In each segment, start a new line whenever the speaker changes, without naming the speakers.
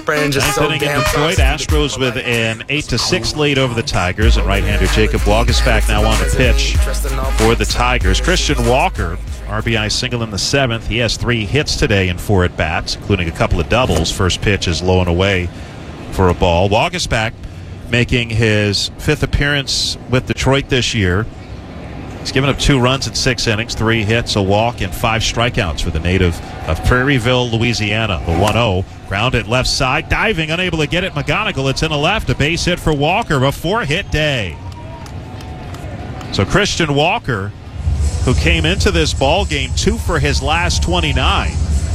brain just so
Ninth inning in
damn
Detroit,
fast.
Astros with an 8-6 lead over the Tigers, and right-hander Jacob Waguespack now on the pitch for the Tigers. Christian Walker, RBI single in the 7th. He has 3 hits today in 4 at-bats, including a couple of doubles. First pitch is low and away for a ball. Waguespack making his 5th appearance with Detroit this year. He's given up 2 runs in 6 innings, 3 hits, a walk, and 5 strikeouts for the native of Prairieville, Louisiana. The 1-0, grounded left side, diving, unable to get it. McGonigal, it's in the left, a base hit for Walker, a 4-hit day. So Christian Walker, who came into this ball game 2 for his last 29,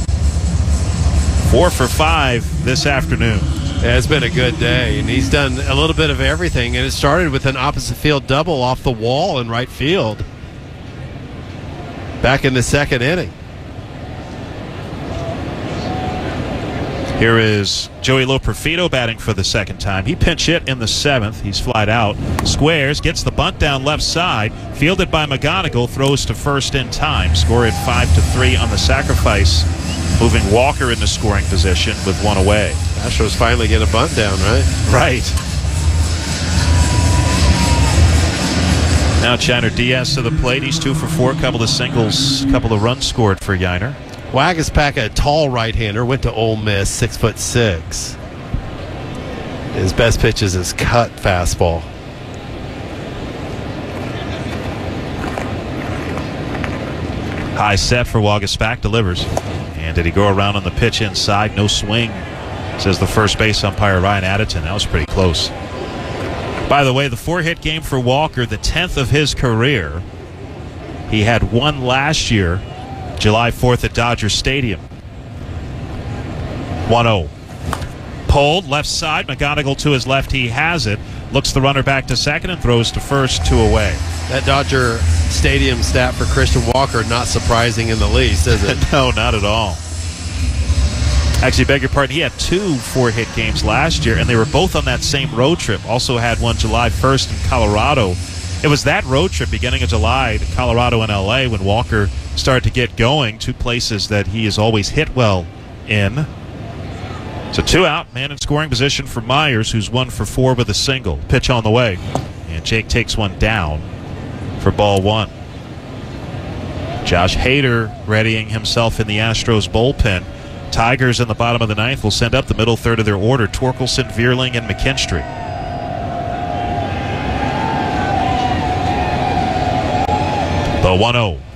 4 for 5 this afternoon.
Yeah, it's been a good day, and he's done a little bit of everything, and it started with an opposite field double off the wall in right field back in the 2nd inning.
Here is Joey Loperfido batting for the 2nd time. He pinch hit in the 7th. He's flied out. Squares, gets the bunt down left side. Fielded by McGonigal, throws to first in time. Score at 5-3 on the sacrifice, moving Walker into scoring position with 1 away.
Astros finally get a bunt down, right?
Right. Now Chiner Diaz to the plate. He's 2 for 4. Couple of singles, couple of runs scored for Yiner.
Waguespack, a tall right-hander, went to Ole Miss, 6'6". His best pitch is his cut fastball.
High set for Waguespack, delivers. And did he go around on the pitch inside? No swing, says the first base umpire Ryan Addison. That was pretty close. By the way, the 4-hit game for Walker, the 10th of his career. He had 1 last year, July 4th at Dodger Stadium. 1-0. Pulled, left side, McGonigal to his left, he has it. Looks the runner back to second and throws to first, 2 away.
That Dodger Stadium stat for Christian Walker, not surprising in the least, is it?
No, not at all. Actually, beg your pardon, he had 2 4-hit games last year, and they were both on that same road trip. Also had one July 1st in Colorado. It was that road trip, beginning of July, to Colorado and L.A., when Walker started to get going, 2 places that he has always hit well in. So 2 out, man in scoring position for Myers, who's 1 for 4 with a single. Pitch on the way. And Jake takes one down for ball 1. Josh Hader readying himself in the Astros bullpen. Tigers in the bottom of the 9th will send up the middle third of their order. Torkelson, Vierling, and McKinstry. The 1-0.